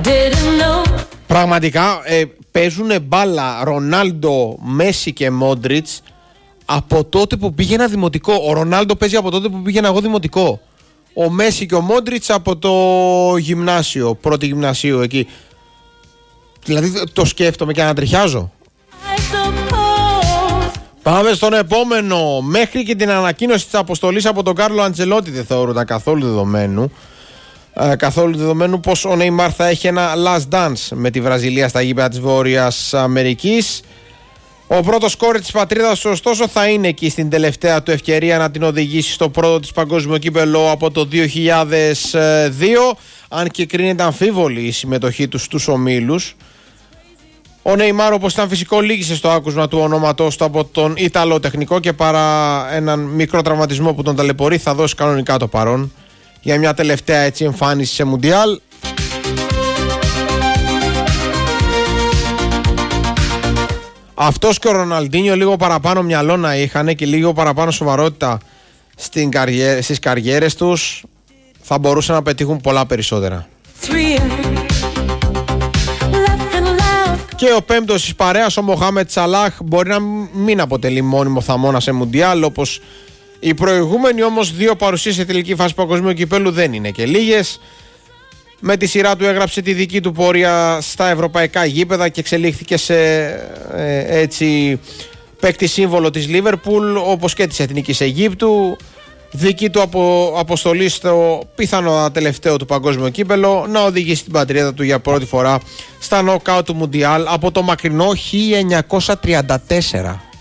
Πραγματικά παίζουν μπάλα Ρονάλντο, Μέση και Μόντριτς από τότε που πήγαινα δημοτικό. Ο Ρονάλντο παίζει από τότε που πήγαινα εγώ δημοτικό. Ο Μέση και ο Μόντριτς από το γυμνάσιο, πρώτη γυμνασίου εκεί. Δηλαδή το σκέφτομαι και ανατριχιάζω. Πάμε στον επόμενο. Μέχρι και την ανακοίνωση της αποστολής από τον Κάρλο Αντσελότη δεν θεωρούνταν καθόλου δεδομένου πως ο Νεϊμάρ θα έχει ένα last dance με τη Βραζιλία στα γήπεδα της Βόρειας Αμερικής. Ο πρώτος σκόρερ της πατρίδας ωστόσο θα είναι εκεί στην τελευταία του ευκαιρία να την οδηγήσει στο πρώτο της παγκόσμιο κύπελλο από το 2002, αν και κρίνεται αμφίβολη η συμμετοχή του στους ομίλους. Ο Νεϊμάρ, όπως ήταν φυσικό, λύγησε στο άκουσμα του ονόματός του από τον Ιταλό τεχνικό και παρά έναν μικρό τραυματισμό που τον ταλαιπωρεί θα δώσει κανονικά το παρόν για μια τελευταία έτσι εμφάνιση σε Μουντιάλ. Αυτός και ο Ροναλντίνιο λίγο παραπάνω μυαλό να είχαν και λίγο παραπάνω σοβαρότητα στις καριέρες τους, θα μπορούσαν να πετύχουν πολλά περισσότερα. Και ο πέμπτος της παρέας, ο Μοχάμετ Σαλάχ, μπορεί να μην αποτελεί μόνιμο θαμώνα σε Μουντιάλ όπως οι προηγούμενοι, όμως δύο παρουσίες σε τελική φάση παγκοσμίου κυπέλλου δεν είναι και λίγες. Με τη σειρά του έγραψε τη δική του πορεία στα ευρωπαϊκά γήπεδα και εξελίχθηκε σε έτσι παίκτη σύμβολο της Λίβερπουλ όπως και της Εθνικής Αιγύπτου. Δική του αποστολή στο πιθανό τελευταίο του παγκόσμιο κύπελλο να οδηγήσει την πατρίδα του για πρώτη φορά στα νοκάουτ του Μουντιάλ από το μακρινό 1934.